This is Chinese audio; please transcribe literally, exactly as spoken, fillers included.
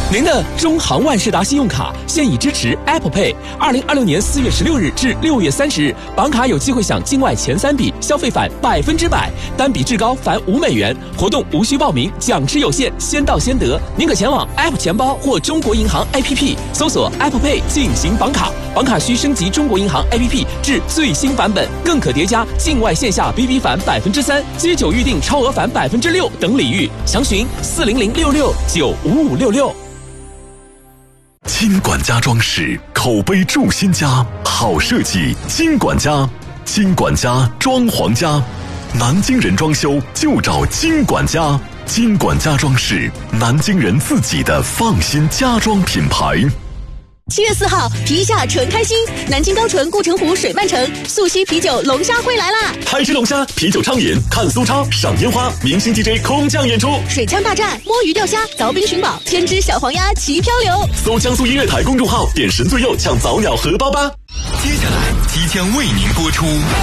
您的中航万事达信用卡现已支持 Apple Pay。二零二六年四月十六日至六月三十日，绑卡有机会享境外前三笔消费返百分之百，单笔至高返五美元。活动无需报名，奖池有限，先到先得。您可前往 App 钱包或中国银行 A P P 搜索 Apple Pay 进行绑卡，绑卡需升级中国银行 A P P 至最新版本，更可叠加境外线下 B B 返百分之三、街九预订超额返百分之六等礼遇。详询四零零六六九五五六六。 金管家装饰，口碑筑新家，好设计金管家，金管家装潢家，南京人装修就找金管家，金管家装饰，南京人自己的放心家装品牌。 七月四号，皮下纯开心，南京高淳顾城湖水漫城素溪啤酒龙虾会来啦！ 嗨吃龙虾，啤酒畅饮，看苏超，赏烟花，明星 D J 空降演出， 水枪大战，摸鱼钓虾，凿冰寻宝，千只小黄鸭齐漂流。 搜江苏音乐台公众号，点神最右抢早鸟荷包吧。 接下来即将为您播出